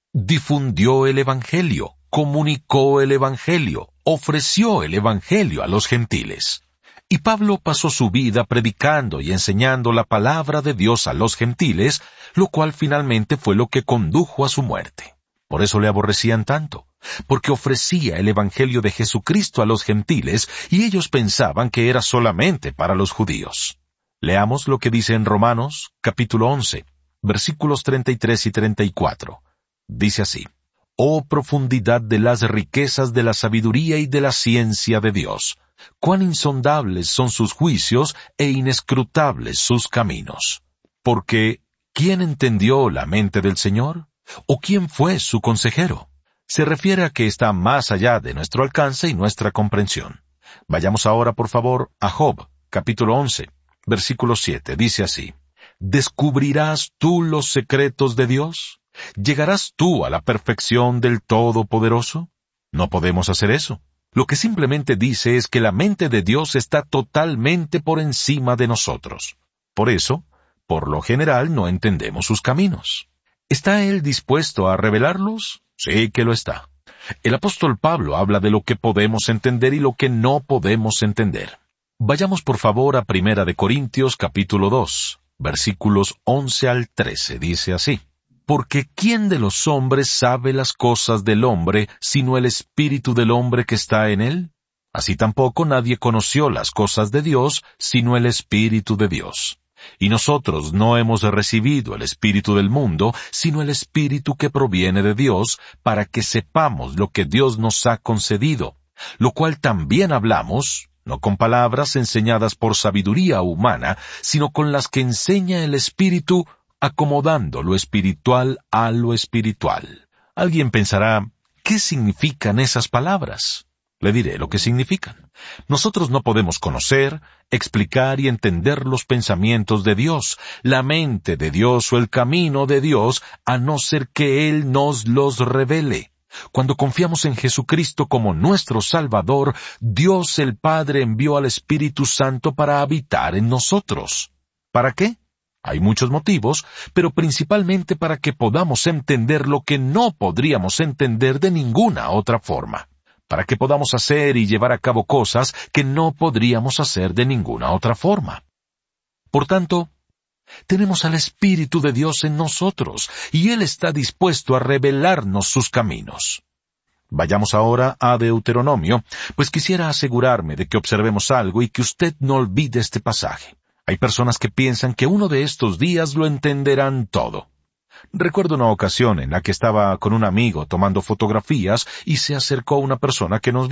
Difundió el evangelio, comunicó el evangelio, ofreció el evangelio a los gentiles. Y Pablo pasó su vida predicando y enseñando la palabra de Dios a los gentiles, lo cual finalmente fue lo que condujo a su muerte. Por eso le aborrecían tanto, porque ofrecía el evangelio de Jesucristo a los gentiles y ellos pensaban que era solamente para los judíos. Leamos lo que dice en Romanos, capítulo once, versículos treinta y tres y treinta y cuatro. Dice así: Oh profundidad de las riquezas de la sabiduría y de la ciencia de Dios, cuán insondables son sus juicios e inescrutables sus caminos. Porque, ¿quién entendió la mente del Señor? ¿O quién fue su consejero? Se refiere a que está más allá de nuestro alcance y nuestra comprensión. Vayamos ahora, por favor, a Job, capítulo once, versículo siete. Dice así: ¿Descubrirás tú los secretos de Dios? ¿Llegarás tú a la perfección del Todopoderoso? No podemos hacer eso. Lo que simplemente dice es que la mente de Dios está totalmente por encima de nosotros. Por eso, por lo general, no entendemos sus caminos. ¿Está Él dispuesto a revelarlos? Sí que lo está. El apóstol Pablo habla de lo que podemos entender y lo que no podemos entender. Vayamos por favor a Primera de Corintios capítulo dos, versículos once al trece, dice así: Porque ¿quién de los hombres sabe las cosas del hombre, sino el espíritu del hombre que está en él? Así tampoco nadie conoció las cosas de Dios, sino el espíritu de Dios. Y nosotros no hemos recibido el espíritu del mundo, sino el espíritu que proviene de Dios, para que sepamos lo que Dios nos ha concedido, lo cual también hablamos, no con palabras enseñadas por sabiduría humana, sino con las que enseña el Espíritu, acomodando lo espiritual a lo espiritual. Alguien pensará, ¿qué significan esas palabras? Le diré lo que significan. Nosotros no podemos conocer, explicar y entender los pensamientos de Dios, la mente de Dios o el camino de Dios, a no ser que Él nos los revele. Cuando confiamos en Jesucristo como nuestro Salvador, Dios el Padre envió al Espíritu Santo para habitar en nosotros. ¿Para qué? Hay muchos motivos, pero principalmente para que podamos entender lo que no podríamos entender de ninguna otra forma. Para que podamos hacer y llevar a cabo cosas que no podríamos hacer de ninguna otra forma. Por tanto, tenemos al Espíritu de Dios en nosotros, y Él está dispuesto a revelarnos sus caminos. Vayamos ahora a Deuteronomio, pues quisiera asegurarme de que observemos algo y que usted no olvide este pasaje. Hay personas que piensan que uno de estos días lo entenderán todo. Recuerdo una ocasión en la que estaba con un amigo tomando fotografías y se acercó una persona que nos vio.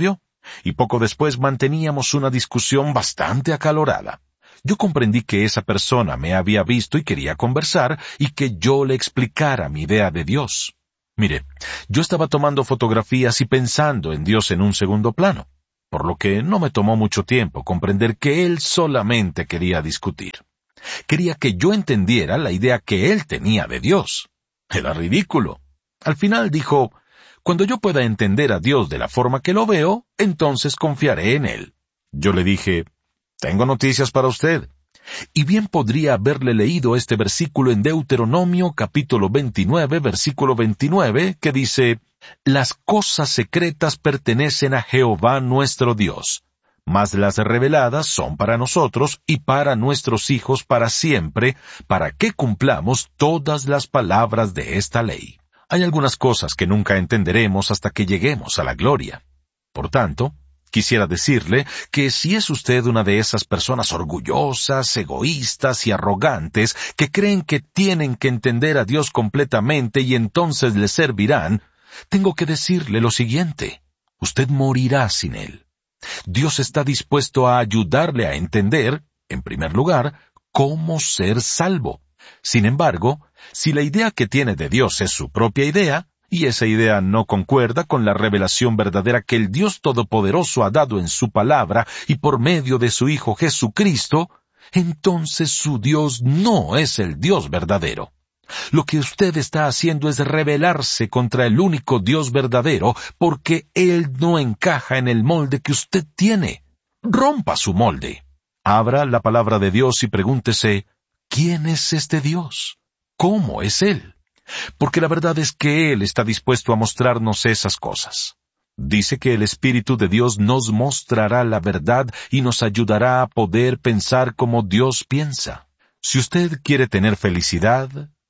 y poco después manteníamos una discusión bastante acalorada. Yo comprendí que esa persona me había visto y quería conversar, y que yo le explicara mi idea de Dios. Mire, yo estaba tomando fotografías y pensando en Dios en un segundo plano, por lo que no me tomó mucho tiempo comprender que él solamente quería discutir. Quería que yo entendiera la idea que él tenía de Dios. Era ridículo. Al final dijo: cuando yo pueda entender a Dios de la forma que lo veo, entonces confiaré en él. Yo le dije: tengo noticias para usted. Y bien podría haberle leído este versículo en Deuteronomio capítulo veintinueve, versículo veintinueve, que dice: las cosas secretas pertenecen a Jehová nuestro Dios, mas las reveladas son para nosotros y para nuestros hijos para siempre, para que cumplamos todas las palabras de esta ley. Hay algunas cosas que nunca entenderemos hasta que lleguemos a la gloria. Por tanto, quisiera decirle que si es usted una de esas personas orgullosas, egoístas y arrogantes que creen que tienen que entender a Dios completamente y entonces le servirán, tengo que decirle lo siguiente: usted morirá sin Él. Dios está dispuesto a ayudarle a entender, en primer lugar, cómo ser salvo. Sin embargo, si la idea que tiene de Dios es su propia idea, y esa idea no concuerda con la revelación verdadera que el Dios Todopoderoso ha dado en su palabra y por medio de su Hijo Jesucristo, entonces su Dios no es el Dios verdadero. Lo que usted está haciendo es rebelarse contra el único Dios verdadero, porque Él no encaja en el molde que usted tiene. Rompa su molde. Abra la palabra de Dios y pregúntese: ¿quién es este Dios? ¿Cómo es Él? Porque la verdad es que Él está dispuesto a mostrarnos esas cosas. Dice que el Espíritu de Dios nos mostrará la verdad y nos ayudará a poder pensar como Dios piensa. Si usted quiere tener felicidad,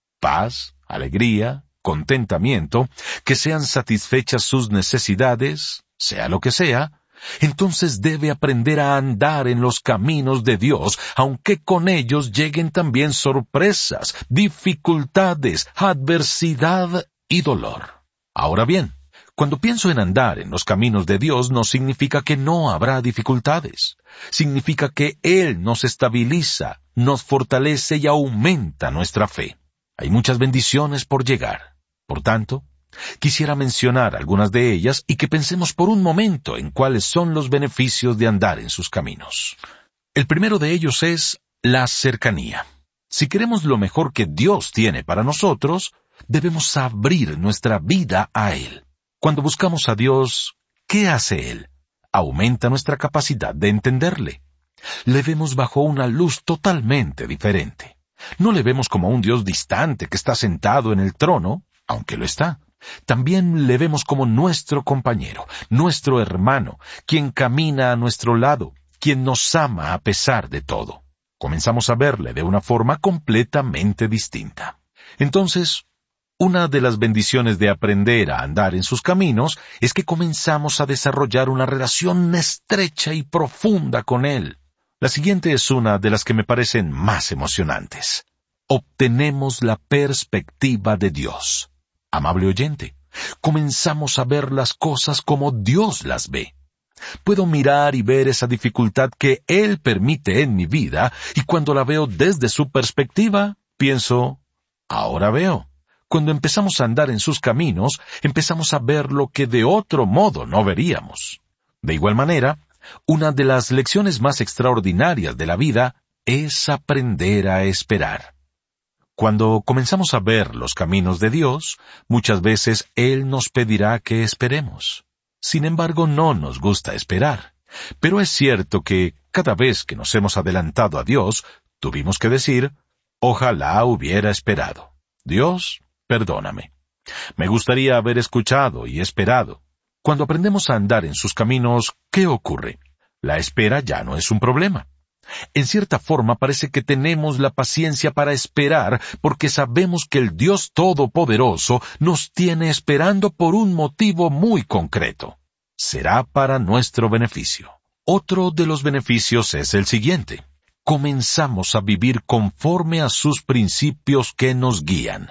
paz, alegría, contentamiento, que sean satisfechas sus necesidades, sea lo que sea, entonces debe aprender a andar en los caminos de Dios, aunque con ellos lleguen también sorpresas, dificultades, adversidad y dolor. Ahora bien, cuando pienso en andar en los caminos de Dios, no significa que no habrá dificultades. Significa que Él nos estabiliza, nos fortalece y aumenta nuestra fe. Hay muchas bendiciones por llegar. Por tanto, quisiera mencionar algunas de ellas y que pensemos por un momento en cuáles son los beneficios de andar en sus caminos. El primero de ellos es la cercanía. Si queremos lo mejor que Dios tiene para nosotros, debemos abrir nuestra vida a Él. Cuando buscamos a Dios, ¿qué hace Él? Aumenta nuestra capacidad de entenderle. Le vemos bajo una luz totalmente diferente. No le vemos como un Dios distante que está sentado en el trono, aunque lo está. También le vemos como nuestro compañero, nuestro hermano, quien camina a nuestro lado, quien nos ama a pesar de todo. Comenzamos a verle de una forma completamente distinta. Entonces, una de las bendiciones de aprender a andar en sus caminos es que comenzamos a desarrollar una relación estrecha y profunda con Él. La siguiente es una de las que me parecen más emocionantes. Obtenemos la perspectiva de Dios. Amable oyente, comenzamos a ver las cosas como Dios las ve. Puedo mirar y ver esa dificultad que Él permite en mi vida, y cuando la veo desde su perspectiva, pienso: ahora veo. Cuando empezamos a andar en sus caminos, empezamos a ver lo que de otro modo no veríamos. De igual manera, una de las lecciones más extraordinarias de la vida es aprender a esperar. Cuando comenzamos a ver los caminos de Dios, muchas veces Él nos pedirá que esperemos. Sin embargo, no nos gusta esperar. Pero es cierto que cada vez que nos hemos adelantado a Dios, tuvimos que decir: ojalá hubiera esperado. Dios, perdóname. Me gustaría haber escuchado y esperado. Cuando aprendemos a andar en sus caminos, ¿qué ocurre? La espera ya no es un problema. En cierta forma parece que tenemos la paciencia para esperar porque sabemos que el Dios Todopoderoso nos tiene esperando por un motivo muy concreto. Será para nuestro beneficio. Otro de los beneficios es el siguiente. Comenzamos a vivir conforme a sus principios que nos guían.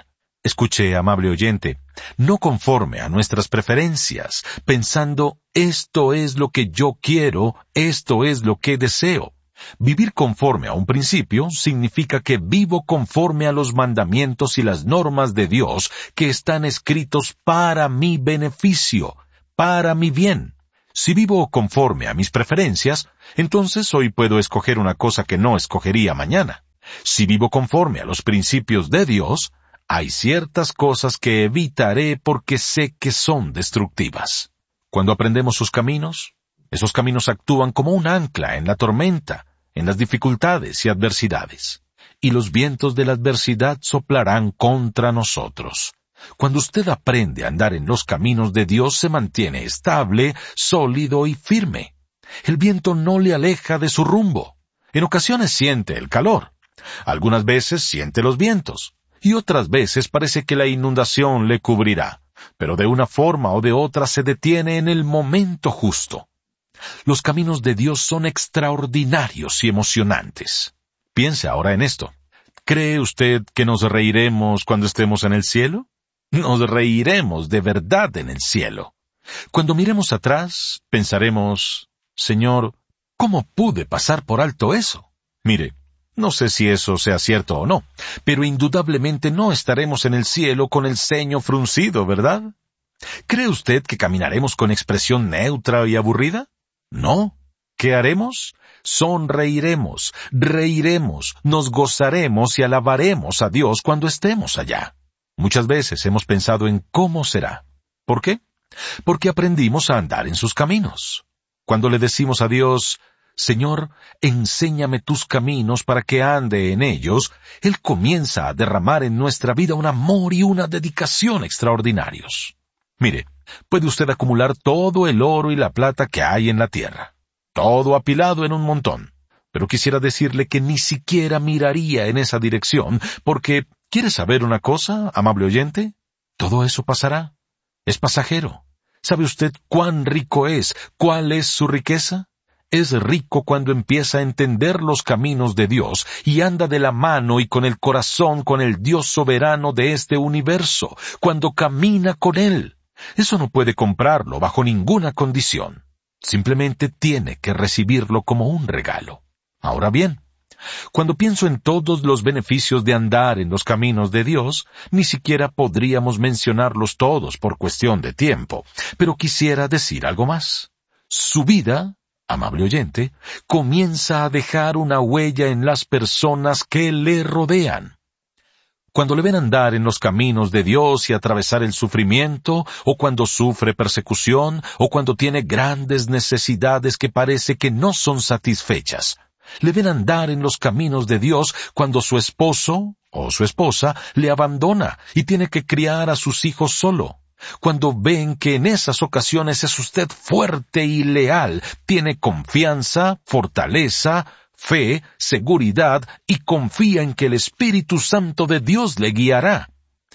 Escuche, amable oyente, no conforme a nuestras preferencias, pensando, esto es lo que yo quiero, esto es lo que deseo. Vivir conforme a un principio significa que vivo conforme a los mandamientos y las normas de Dios que están escritos para mi beneficio, para mi bien. Si vivo conforme a mis preferencias, entonces hoy puedo escoger una cosa que no escogería mañana. Si vivo conforme a los principios de Dios, hay ciertas cosas que evitaré porque sé que son destructivas. Cuando aprendemos sus caminos, esos caminos actúan como un ancla en la tormenta, en las dificultades y adversidades. Y los vientos de la adversidad soplarán contra nosotros. Cuando usted aprende a andar en los caminos de Dios, se mantiene estable, sólido y firme. El viento no le aleja de su rumbo. En ocasiones siente el calor. Algunas veces siente los vientos. Y otras veces parece que la inundación le cubrirá, pero de una forma o de otra se detiene en el momento justo. Los caminos de Dios son extraordinarios y emocionantes. Piense ahora en esto. ¿Cree usted que nos reiremos cuando estemos en el cielo? Nos reiremos de verdad en el cielo. Cuando miremos atrás, pensaremos, Señor, ¿cómo pude pasar por alto eso? Mire, no sé si eso sea cierto o no, pero indudablemente no estaremos en el cielo con el ceño fruncido, ¿verdad? ¿Cree usted que caminaremos con expresión neutra y aburrida? No. ¿Qué haremos? Sonreiremos, reiremos, nos gozaremos y alabaremos a Dios cuando estemos allá. Muchas veces hemos pensado en cómo será. ¿Por qué? Porque aprendimos a andar en sus caminos. Cuando le decimos a Dios, Señor, enséñame tus caminos para que ande en ellos, Él comienza a derramar en nuestra vida un amor y una dedicación extraordinarios. Mire, puede usted acumular todo el oro y la plata que hay en la tierra, todo apilado en un montón, pero quisiera decirle que ni siquiera miraría en esa dirección, porque, ¿quiere saber una cosa, amable oyente? Todo eso pasará. Es pasajero. ¿Sabe usted cuán rico es? ¿Cuál es su riqueza? Es rico cuando empieza a entender los caminos de Dios y anda de la mano y con el corazón con el Dios soberano de este universo, cuando camina con Él. Eso no puede comprarlo bajo ninguna condición. Simplemente tiene que recibirlo como un regalo. Ahora bien, cuando pienso en todos los beneficios de andar en los caminos de Dios, ni siquiera podríamos mencionarlos todos por cuestión de tiempo, pero quisiera decir algo más. Su vida, amable oyente, comienza a dejar una huella en las personas que le rodean. Cuando le ven andar en los caminos de Dios y atravesar el sufrimiento, o cuando sufre persecución, o cuando tiene grandes necesidades que parece que no son satisfechas, le ven andar en los caminos de Dios cuando su esposo o su esposa le abandona y tiene que criar a sus hijos solo. Cuando ven que en esas ocasiones es usted fuerte y leal, tiene confianza, fortaleza, fe, seguridad y confía en que el Espíritu Santo de Dios le guiará.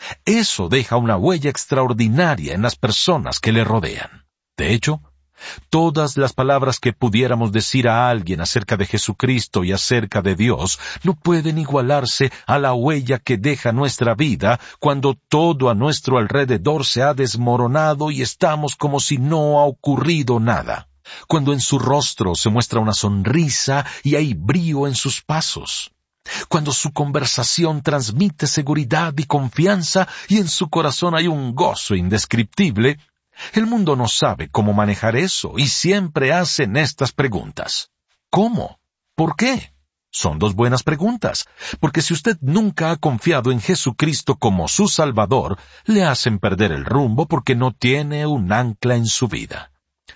Eso deja una huella extraordinaria en las personas que le rodean. De hecho, todas las palabras que pudiéramos decir a alguien acerca de Jesucristo y acerca de Dios no pueden igualarse a la huella que deja nuestra vida cuando todo a nuestro alrededor se ha desmoronado y estamos como si no ha ocurrido nada. Cuando en su rostro se muestra una sonrisa y hay brío en sus pasos. Cuando su conversación transmite seguridad y confianza y en su corazón hay un gozo indescriptible. El mundo no sabe cómo manejar eso y siempre hacen estas preguntas. ¿Cómo? ¿Por qué? Son dos buenas preguntas, porque si usted nunca ha confiado en Jesucristo como su Salvador, le hacen perder el rumbo porque no tiene un ancla en su vida.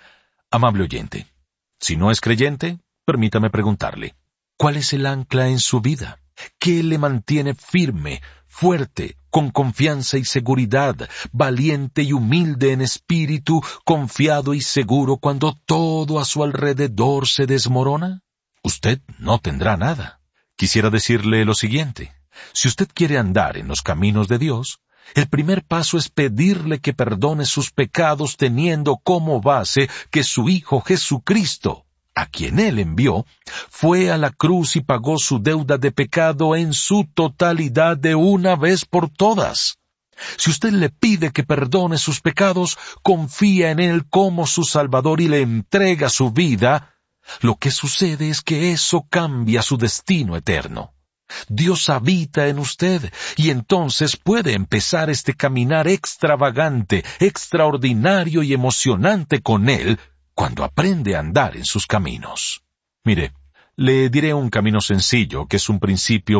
Amable oyente, si no es creyente, permítame preguntarle, ¿cuál es el ancla en su vida? ¿Qué le mantiene firme, fuerte, con confianza y seguridad, valiente y humilde en espíritu, confiado y seguro cuando todo a su alrededor se desmorona? Usted no tendrá nada. Quisiera decirle lo siguiente. Si usted quiere andar en los caminos de Dios, el primer paso es pedirle que perdone sus pecados teniendo como base que su Hijo Jesucristo, a quien Él envió, fue a la cruz y pagó su deuda de pecado en su totalidad de una vez por todas. Si usted le pide que perdone sus pecados, confía en Él como su Salvador y le entrega su vida, lo que sucede es que eso cambia su destino eterno. Dios habita en usted y entonces puede empezar este caminar extravagante, extraordinario y emocionante con Él cuando aprende a andar en sus caminos. Mire, le diré un camino sencillo que es un principio